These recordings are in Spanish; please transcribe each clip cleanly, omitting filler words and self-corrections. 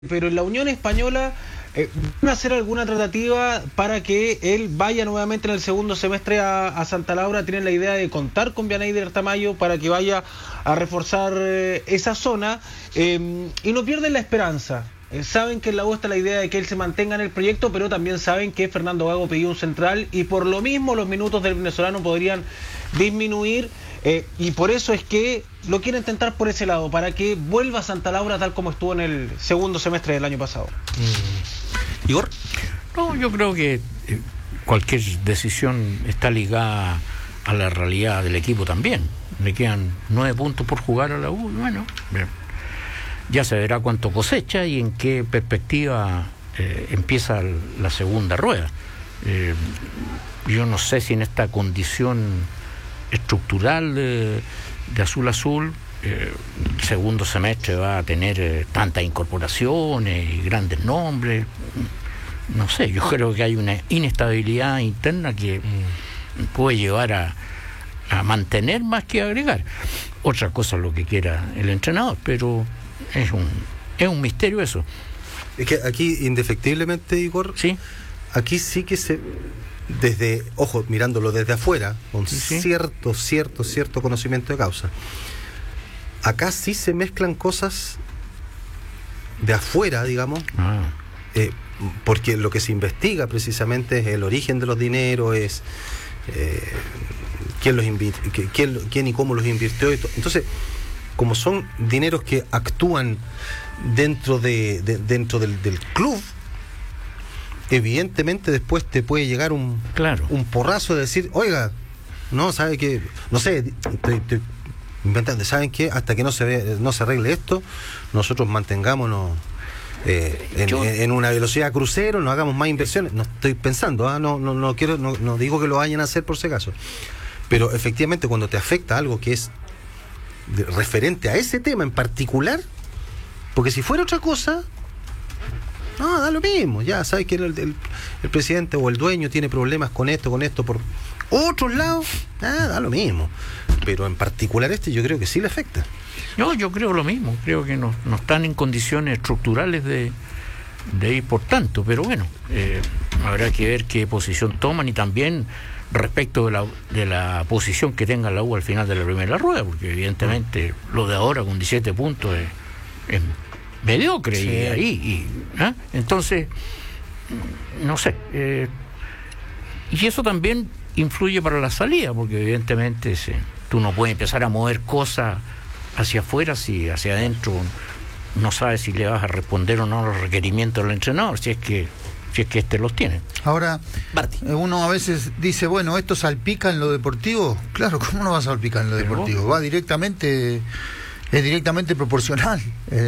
Pero en la Unión Española van a hacer alguna tratativa para que él vaya nuevamente en el segundo semestre a Santa Laura. Tienen la idea de contar con Vianeyder Tamayo para que vaya a reforzar esa zona y no pierden la esperanza. Saben que en la U está la idea de que él se mantenga en el proyecto, pero también saben que Fernando Gago pidió un central y por lo mismo los minutos del venezolano podrían disminuir. Y por eso es que lo quieren intentar por ese lado, para que vuelva a Santa Laura tal como estuvo en el segundo semestre del año pasado. ¿Igor? No, yo creo que cualquier decisión está ligada a la realidad del equipo también. Le quedan 9 puntos por jugar a la U. Bueno, ya se verá cuánto cosecha y en qué perspectiva empieza la segunda rueda. Yo no sé si en esta condición estructural de Azul Azul el segundo semestre va a tener tantas incorporaciones y grandes nombres. No sé, yo creo que hay una inestabilidad interna que puede llevar a mantener más que agregar. Otra cosa es lo que quiera el entrenador, pero es un misterio eso. Es que aquí indefectiblemente, Igor, ¿sí? Aquí sí que desde, ojo, mirándolo desde afuera, con ¿sí? cierto conocimiento de causa. Acá sí se mezclan cosas de afuera, digamos, porque lo que se investiga precisamente es el origen de los dineros, es quién y cómo los invirtió. Entonces, como son dineros que actúan dentro del club, evidentemente después te puede llegar un porrazo de decir, oiga, no, ¿sabe qué? No sé, estoy inventando, ¿saben qué? Hasta que no se arregle esto, nosotros mantengámonos en una velocidad crucero, no hagamos más inversiones. No estoy pensando, no digo que lo vayan a hacer por si acaso, pero efectivamente cuando te afecta algo que es referente a ese tema en particular, porque si fuera otra cosa, no, da lo mismo, ya sabes que el presidente o el dueño tiene problemas con esto por otros lados, da lo mismo, pero en particular yo creo que sí le afecta. No, yo creo lo mismo, creo que no están en condiciones estructurales de ir por tanto, pero bueno, habrá que ver qué posición toman y también respecto de la posición que tenga la U al final de la primera rueda, porque evidentemente lo de ahora con 17 puntos es mediocre, sí. Entonces no sé, y eso también influye para la salida, porque evidentemente tú no puedes empezar a mover cosas hacia afuera si hacia adentro no sabes si le vas a responder o no a los requerimientos del entrenador, si es que los tiene. Ahora, uno a veces dice, bueno, ¿esto salpica en lo deportivo? Claro, ¿cómo no va a salpicar en lo deportivo? Va directamente, es directamente proporcional.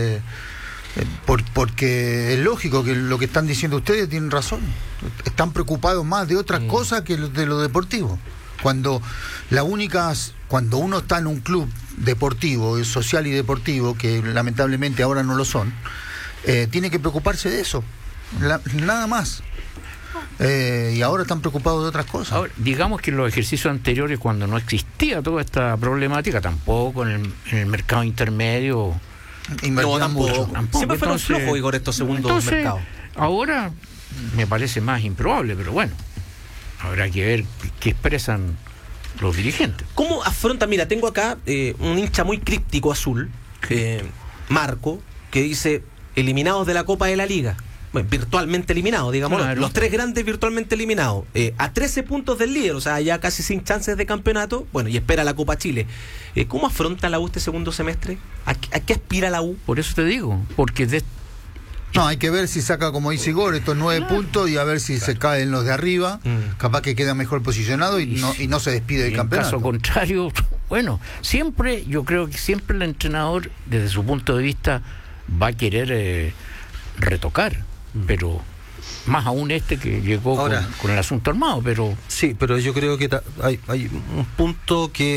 Porque es lógico que lo que están diciendo ustedes tienen razón. Están preocupados más de otras cosas que de lo deportivo. Cuando uno está en un club deportivo, social y deportivo, que lamentablemente ahora no lo son, tiene que preocuparse de eso. Nada más. Y ahora están preocupados de otras cosas. Ahora, digamos que en los ejercicios anteriores, cuando no existía toda esta problemática, tampoco en el mercado intermedio tampoco. Siempre fueron flojos, Igor, estos segundos mercados. Ahora me parece más improbable, pero bueno, habrá que ver qué expresan los dirigentes. ¿Cómo afronta? Mira, tengo acá un hincha muy críptico azul, Marco, que dice: eliminados de la Copa de la Liga. Bueno, virtualmente eliminados, digamos, claro. Los 3 grandes virtualmente eliminados, a 13 puntos del líder, o sea, ya casi sin chances de campeonato, bueno, y espera la Copa Chile. ¿Cómo afronta la U este segundo semestre? ¿A qué aspira la U? Por eso te digo, porque no, hay que ver si saca, como dice Igor, estos 9 puntos y a ver si se caen los de arriba, capaz que queda mejor posicionado y no se despide del campeonato. En caso contrario, bueno, yo creo que siempre el entrenador, desde su punto de vista, va a querer retocar. Pero más aún que llegó ahora, con el asunto armado, pero sí, pero yo creo que hay un punto que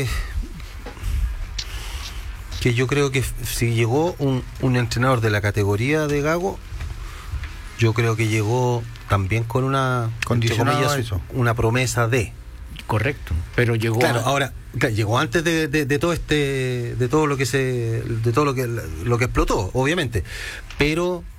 yo creo que si llegó un entrenador de la categoría de Gago, yo creo que llegó también con una una promesa de correcto, pero llegó ahora llegó antes de todo lo que explotó, obviamente, pero